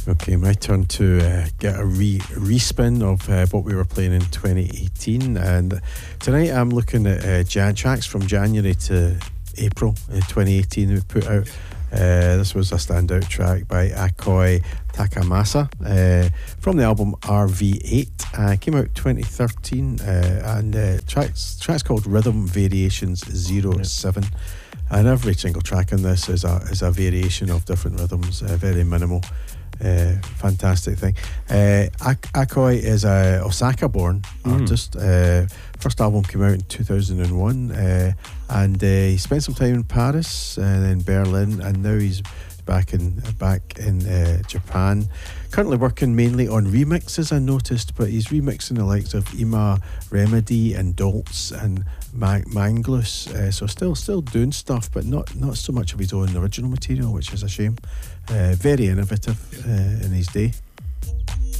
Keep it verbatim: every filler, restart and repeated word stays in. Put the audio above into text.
Okay, my turn to uh, get a re respin of uh, what we were playing in twenty eighteen, and tonight I'm looking at uh, Jan tracks from January to April in twenty eighteen. We put out uh, this was a standout track by Akoi Takamasa uh, from the album R V eight. Uh, came out twenty thirteen, uh, and uh, tracks tracks called Rhythm Variations zero seven. And every single track on this is a is a variation of different rhythms, uh, very minimal. Uh, fantastic thing. Uh, Ak- Akoi is a Osaka-born mm. artist. Uh, first album came out in two thousand one, uh, and uh, he spent some time in Paris and then Berlin, and now he's back in back in uh, Japan. Currently working mainly on remixes, I noticed, but he's remixing the likes of Ima Remedy and Doltz and Ma- Manglus. Uh, so still still doing stuff, but not not so much of his own original material, which is a shame. Uh, very innovative uh, in his day.